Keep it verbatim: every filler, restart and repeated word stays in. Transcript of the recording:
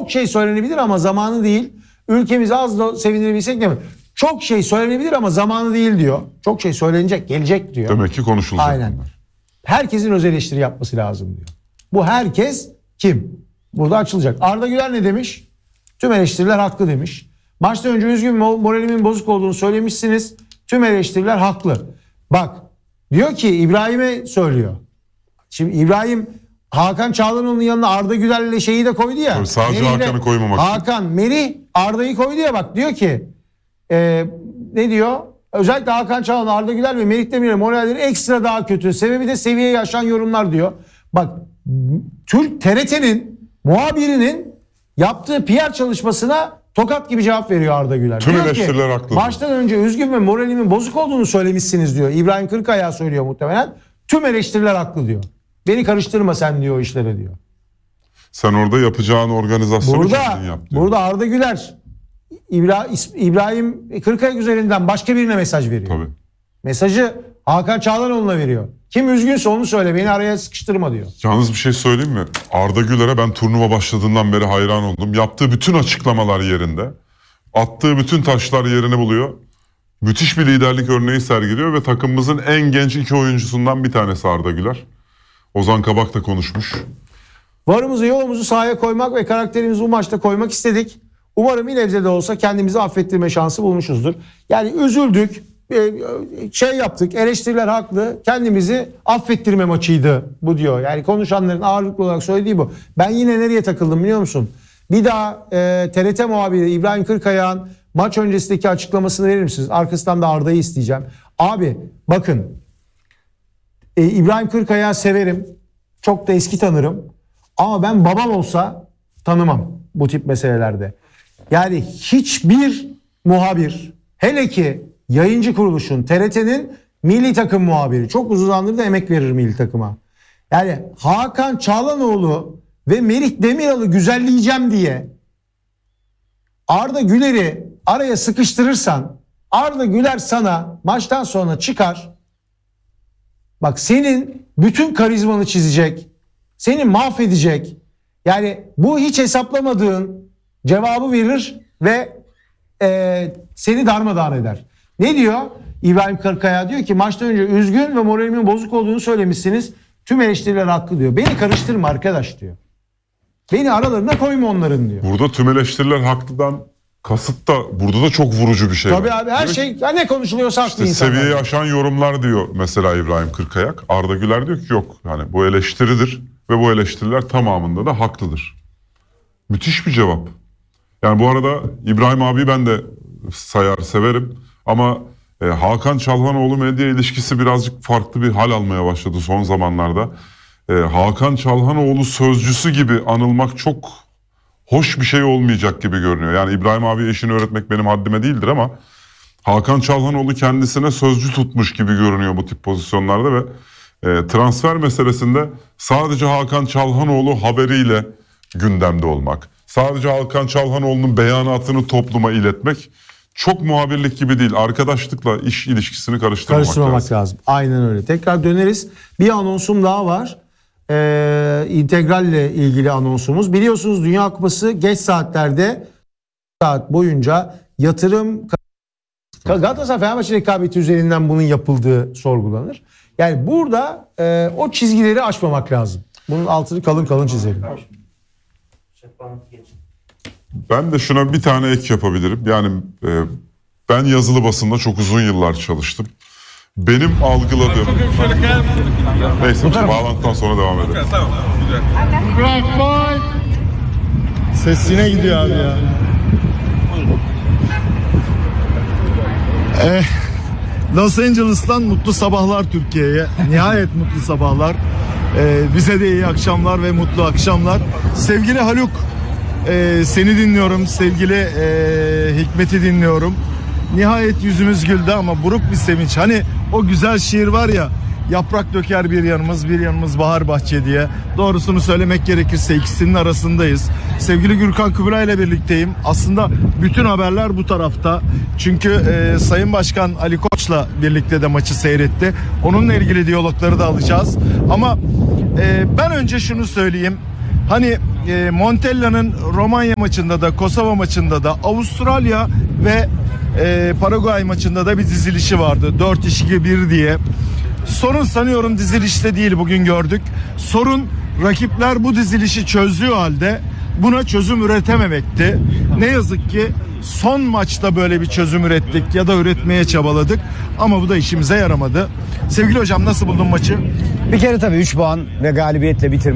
Çok şey söylenebilir ama zamanı değil. Ülkemiz az da sevindirebilsek de mi? Çok şey söylenebilir ama zamanı değil diyor. Çok şey söylenecek, gelecek diyor. Demek ki konuşulacak. Aynen. Bunlar. Herkesin öz eleştiri yapması lazım diyor. Bu herkes kim? Burada açılacak. Arda Güler ne demiş? Tüm eleştiriler haklı demiş. Maçtan önce üzgün, moralimin bozuk olduğunu söylemişsiniz. Tüm eleştiriler haklı. Bak diyor ki İbrahim'e söylüyor. Şimdi İbrahim Hakan Çalhanoğlu'nun yanına Arda Güler'le şeyi de koydu ya. Tabii sadece Merih'le, Hakan'ı koymamak için. Hakan, Merih Arda'yı koydu ya, bak diyor ki e, ne diyor? Özellikle Hakan Çalhanoğlu, Arda Güler ve Merih Demirel'in moralleri ekstra daha kötü. Sebebi de seviyeyi aşan yorumlar diyor. Bak Türk T R T'nin muhabirinin yaptığı P R çalışmasına tokat gibi cevap veriyor Arda Güler. Tüm diyor eleştiriler ki, haklı. Baştan önce üzgün ve moralimin bozuk olduğunu söylemişsiniz diyor. İbrahim Kırkaya söylüyor muhtemelen. Tüm eleştiriler haklı diyor. Beni karıştırma sen diyor işlere diyor. Sen orada yapacağın organizasyonu Burada, kendin yap diyor. burada Arda Güler İbra, İbrahim Kırkayak üzerinden başka birine mesaj veriyor. Tabii. Mesajı Hakan Çalhanoğlu'na veriyor. Kim üzgünse onu söyle, beni araya sıkıştırma diyor. Yalnız bir şey söyleyeyim mi? Arda Güler'e ben turnuva başladığından beri hayran oldum. Yaptığı bütün açıklamalar yerinde. Attığı bütün taşlar yerini buluyor. Müthiş bir liderlik örneği sergiliyor ve takımımızın en genç iki oyuncusundan bir tanesi Arda Güler. Ozan Kabak da konuşmuş. Varımızı yoğumuzu sahaya koymak ve karakterimizi bu maçta koymak istedik. Umarım bir nebze de olsa kendimizi affettirme şansı bulmuşuzdur. Yani üzüldük, şey yaptık, eleştiriler haklı, kendimizi affettirme maçıydı bu diyor. Yani konuşanların ağırlıklı olarak söylediği bu. Ben yine nereye takıldım biliyor musun? Bir daha e, T R T muhabiri İbrahim Kırkayak'ın maç öncesindeki açıklamasını verir misiniz? Arkasından da Arda'yı isteyeceğim. Abi bakın, e, İbrahim Kırkayak'ı severim, çok da eski tanırım. Ama ben babam olsa tanımam bu tip meselelerde. Yani hiçbir muhabir, hele ki yayıncı kuruluşun, T R T'nin milli takım muhabiri, çok uzun zamandır da emek verir milli takıma. Yani Hakan Çalhanoğlu ve Merih Demirel'i güzelleyeceğim diye Arda Güler'i araya sıkıştırırsan, Arda Güler sana maçtan sonra çıkar. Bak senin bütün karizmanı çizecek. Seni mahvedecek. Yani bu hiç hesaplamadığın cevabı verir ve e, seni darmadağın eder. Ne diyor? İbrahim Kırkaya diyor ki maçtan önce üzgün ve moralimin bozuk olduğunu söylemişsiniz. Tüm eleştiriler haklı diyor. Beni karıştırma arkadaş diyor. Beni aralarına koyma onların diyor. Burada tüm eleştiriler haklıdan kasıt da burada da çok vurucu bir şey Tabii var. abi her Diyor şey ne konuşuluyorsa haklı işte insanlar. seviyeyi aşan yorumlar diyor mesela İbrahim Kırkayak. Arda Güler diyor ki yok, yani bu eleştiridir ve bu eleştiriler tamamında da haklıdır. Müthiş bir cevap. Yani bu arada İbrahim abi ben de sayar severim ama e, Hakan Çalhanoğlu medya ilişkisi birazcık farklı bir hal almaya başladı son zamanlarda. E, Hakan Çalhanoğlu sözcüsü gibi anılmak çok hoş bir şey olmayacak gibi görünüyor. Yani İbrahim abi işini öğretmek benim haddime değildir ama Hakan Çalhanoğlu kendisine sözcü tutmuş gibi görünüyor bu tip pozisyonlarda ve e, transfer meselesinde sadece Hakan Çalhanoğlu haberiyle gündemde olmak, sadece Hakan Çalhanoğlu'nun beyanatını topluma iletmek çok muhabirlik gibi değil. Arkadaşlıkla iş ilişkisini karıştırmamak, Karıştırmamak lazım. lazım. Aynen öyle. Tekrar döneriz. Bir anonsum daha var. Ee, integralle ilgili anonsumuz. Biliyorsunuz Dünya Kupası geç saatlerde saat boyunca yatırım Galatasaray Fenerbahçe rekabeti üzerinden bunun yapıldığı sorgulanır. Yani burada e, o çizgileri aşmamak lazım. Bunun altını kalın kalın çizelim. Ben de şuna bir tane ek yapabilirim. Yani e, ben yazılı basında çok uzun yıllar çalıştım. Benim algıladığım... Neyse bağlantıdan sonra devam edelim. Ses yine gidiyor abi ya. Eh, Los Angeles'tan mutlu sabahlar Türkiye'ye. Nihayet mutlu sabahlar. Ee, bize de iyi akşamlar ve mutlu akşamlar. Sevgili Haluk, e, seni dinliyorum. Sevgili e, Hikmet'i dinliyorum. Nihayet yüzümüz güldü ama buruk bir sevinç. Hani o güzel şiir var ya, yaprak döker bir yanımız, bir yanımız bahar bahçe diye. Doğrusunu söylemek gerekirse ikisinin arasındayız. Sevgili Gürkan Kübra ile birlikteyim. Aslında bütün haberler bu tarafta. Çünkü e, Sayın Başkan Ali Koç'la birlikte de maçı seyretti. Onunla ilgili diyalogları da alacağız. Ama e, ben önce şunu söyleyeyim. Hani e, Montella'nın Romanya maçında da, Kosova maçında da, Avustralya ve e, Paraguay maçında da bir dizilişi vardı. dört iki bir diye. Sorun sanıyorum dizilişte değil, bugün gördük. Sorun rakipler bu dizilişi çözdüğü halde buna çözüm üretememekti. Ne yazık ki son maçta böyle bir çözüm ürettik ya da üretmeye çabaladık ama bu da işimize yaramadı. Sevgili hocam, nasıl buldun maçı? Bir kere tabii üç puan ve galibiyetle bitirmek